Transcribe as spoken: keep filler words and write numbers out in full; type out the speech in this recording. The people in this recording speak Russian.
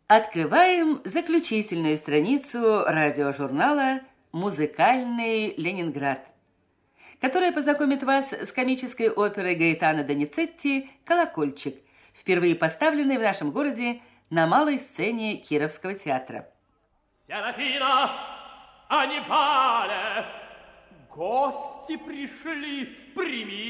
Открываем заключительную страницу радиожурнала «Музыкальный Ленинград», которая познакомит вас с комической оперой Гаэтано Доницетти «Колокольчик», впервые поставленной в нашем городе на малой сцене Кировского театра. Серафина, Аннибале, гости пришли, прими.